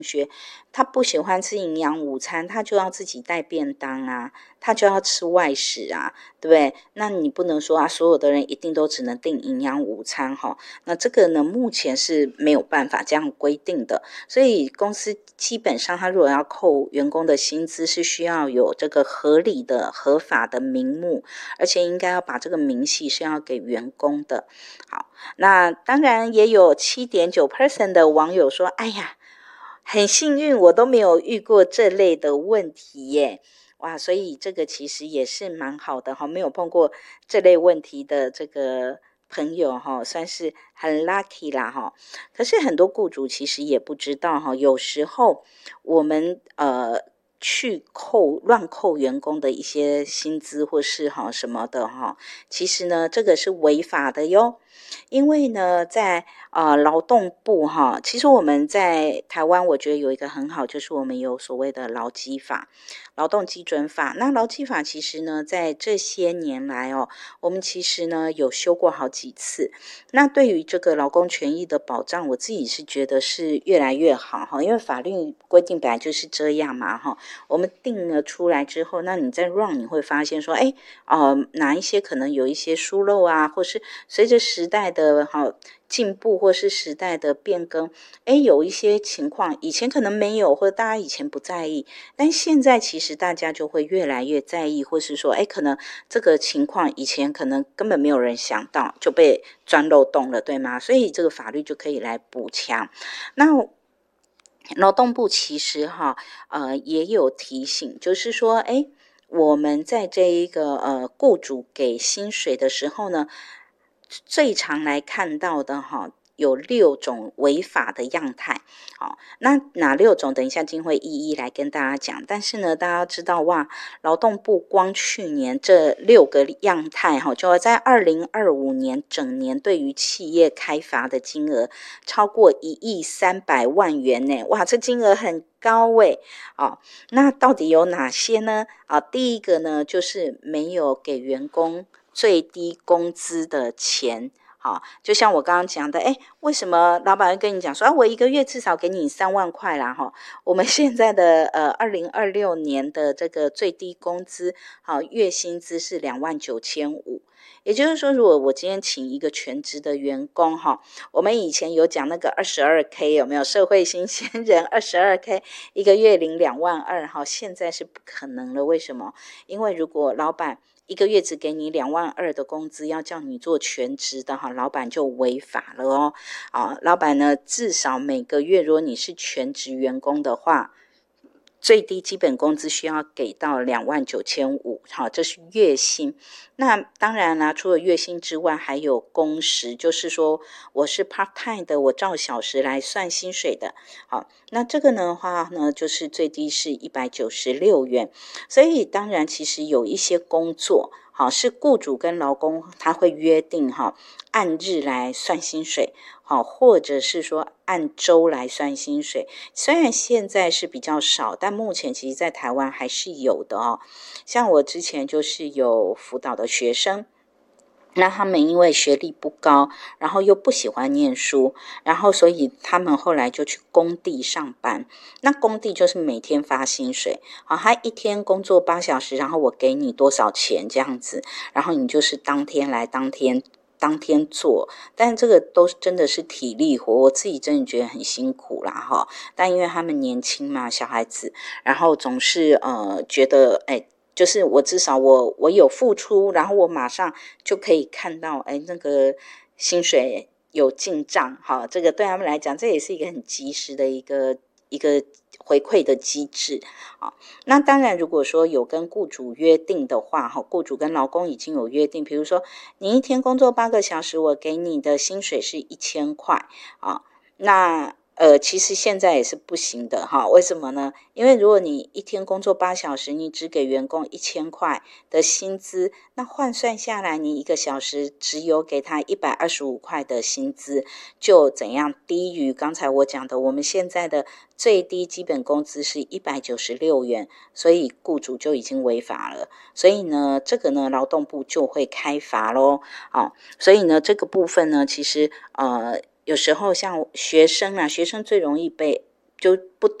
他不喜欢吃营养午餐，他就要自己带便当啊，他就要吃外食啊，对不对？那你不能说啊，所有的人一定都只能订营养午餐哈。那这个呢，目前是没有办法这样规定的，所以公司基本上，他如果要扣员工的薪资，是需要有这个合理的、合法的名目，而且应该要把这个明细是要给员工的。好，那当然也有7.9% 的网友说，哎呀，很幸运，我都没有遇过这类的问题耶。哇，所以这个其实也是蛮好的哈，没有碰过这类问题的这个朋友哈，算是很 lucky 啦哈。可是很多雇主其实也不知道哈，有时候我们去乱扣员工的一些薪资或是哈什么的哈，其实呢这个是违法的哟。因为呢，在劳动部哈，其实我们在台湾，我觉得有一个很好，就是我们有所谓的劳基法、劳动基准法。那劳基法其实呢，在这些年来哦，我们其实呢有修过好几次。那对于这个劳工权益的保障，我自己是觉得是越来越好哈，因为法律规定本来就是这样嘛哈。我们定了出来之后，那你在 run 你会发现说，哎，哪一些可能有一些疏漏啊，或是随着时代的进步或是时代的变更，哎，有一些情况以前可能没有，或者大家以前不在意，但现在其实大家就会越来越在意，或是说，哎，可能这个情况以前可能根本没有人想到，就被钻漏洞了，对吗？所以这个法律就可以来补强。那劳动部其实也有提醒，就是说，哎，我们在这一个雇主给薪水的时候呢，最常来看到的有6种违法的样态。好，那哪6种？等一下金会一一来跟大家讲。但是呢，大家知道哇，劳动部光去年这6个样态就要在2025年整年对于企业开罚的金额超过1.3亿元呢！哇，这金额很高诶。那到底有哪些呢？第一个呢，就是没有给员工最低工资的钱。好，就像我刚刚讲的，哎，为什么老板会跟你讲说，我1个月至少给你3万块啦？我们现在的2026年的这个最低工资，月薪资是29500，也就是说，如果我今天请一个全职的员工我们以前有讲那个22K 有没有？社会新鲜人22K 1个月领22000现在是不可能了。为什么？因为如果老板1个月只给你22000的工资，要叫你做全职的老板就违法了哦。老板呢，至少每个月，如果你是全职员工的话，最低基本工资需要给到29500，这是月薪。那当然啦，除了月薪之外，还有工时，就是说我是 part time 的，我照小时来算薪水的。好，那这个的话呢，就是最低是196元。所以当然，其实有一些工作，是雇主跟劳工他会约定按日来算薪水，或者是说按周来算薪水。虽然现在是比较少，但目前其实在台湾还是有的哦。像我之前就是有辅导的学生，那他们因为学历不高，然后又不喜欢念书，然后所以他们后来就去工地上班。那工地就是每天发薪水，他一天工作8小时，然后我给你多少钱这样子，然后你就是当天来当天做。但这个都真的是体力活，我自己真的觉得很辛苦啦但因为他们年轻嘛，小孩子，然后总是觉得就是我至少我有付出，然后我马上就可以看到那个薪水有进账这个对他们来讲，这也是一个很及时的一个回馈的机制。那当然如果说有跟雇主约定的话，雇主跟劳工已经有约定，比如说你一天工作8个小时，我给你的薪水是1000块那其实现在也是不行的为什么呢？因为如果你一天工作8小时，你只给员工1000块的薪资，那换算下来，你1个小时只有给他125块的薪资，就怎样低于刚才我讲的，我们现在的最低基本工资是196元，所以雇主就已经违法了。所以呢，这个呢，劳动部就会开罚咯。所以呢，这个部分呢，其实有时候像学生最容易被就不